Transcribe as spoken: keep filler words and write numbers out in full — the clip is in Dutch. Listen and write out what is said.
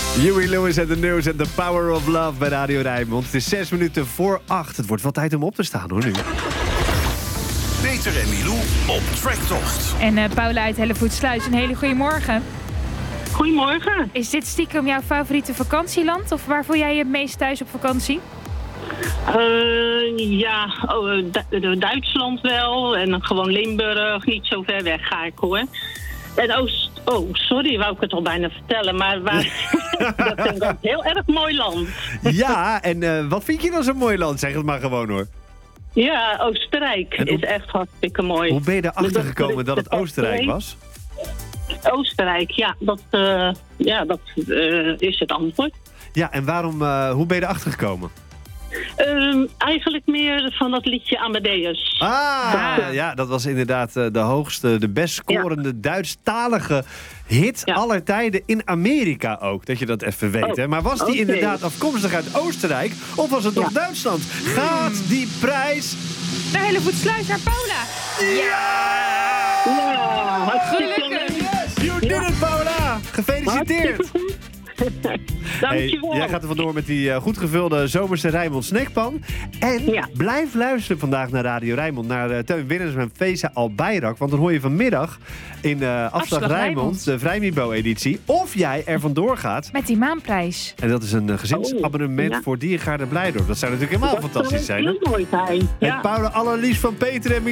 Huey Lewis en de News en The Power of Love bij Radio Rijnmond. Het is zes minuten voor acht. Het wordt wel tijd om op te staan, hoor, nu. Peter en Milou op Tracktocht. En uh, Paula uit Hellevoetsluis, een hele goede morgen. Goedemorgen. Is dit stiekem jouw favoriete vakantieland? Of waar voel jij je het meest thuis op vakantie? Uh, ja, oh, Du- Duitsland wel. En gewoon Limburg. Niet zo ver weg ga ik, hoor. En Oost... Oh, sorry, wou ik het al bijna vertellen. Maar waar... dat vind ik ook een heel erg mooi land. Ja, en uh, wat vind je dan zo'n mooi land? Zeg het maar gewoon, hoor. Ja, Oostenrijk En hoe- is echt hartstikke mooi. Hoe ben je erachter Dat- gekomen dat het dat- Oostenrijk was? Oostenrijk, ja, dat, uh, ja, dat uh, is het antwoord. Ja, en waarom, uh, hoe ben je erachter gekomen? Um, eigenlijk meer van dat liedje Amadeus. Ah, Ja. ja, dat was inderdaad uh, de hoogste, de best scorende Duitsstalige hit Ja. aller tijden in Amerika ook. Dat je dat even weet, Oh, hè? Maar was die oké. inderdaad afkomstig uit Oostenrijk of was het nog Ja. Duitsland? Gaat die prijs... Naar Hellevoetsluis, naar Paula. Ja, hartstikke Gelukkig. leuk. You did it, Paula! Gefeliciteerd! Hartstikke goed. Hey, Dankjewel. jij gaat er vandoor met die uh, goed gevulde zomerse Rijnmond snackpan. En Ja. blijf luisteren vandaag naar Radio Rijnmond. Naar uh, Teun Winners en Feza Albayrak. Want dan hoor je vanmiddag in uh, Afslag, Afslag Rijnmond, Rijnmond. de Vrijmibo-editie. Of jij er vandoor gaat. Met die maanprijs. En dat is een uh, gezinsabonnement Oh, ja. voor Diergaarde Blijdorp. Dat zou natuurlijk helemaal Dat fantastisch zou zijn, hè? heel mooi zijn. En Ja. Paula, allerliefst van Peter en